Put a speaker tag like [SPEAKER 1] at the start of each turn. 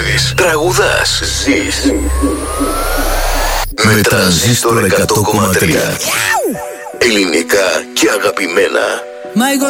[SPEAKER 1] τραγουδείς, τραγουδάς, ζεις. Με Τρανζίστορ 100,3. Ελληνικά και αγαπημένα.